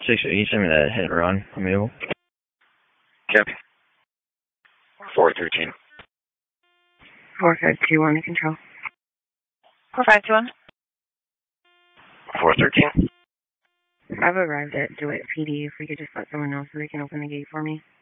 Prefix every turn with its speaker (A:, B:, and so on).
A: 6, can you send me that hit and run? I'm able.
B: Yep. 413.
C: 4521 to control.
D: 4521.
B: 413.
C: I've arrived at DeWitt PD. If we could just let someone know so they can open the gate for me.